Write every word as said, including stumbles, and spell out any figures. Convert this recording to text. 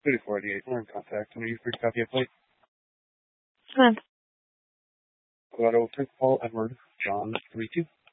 thirty-four eighty-eight, we're in contact. Are you free to copy a plate? Samantha. Colorado Principal Edward John three two.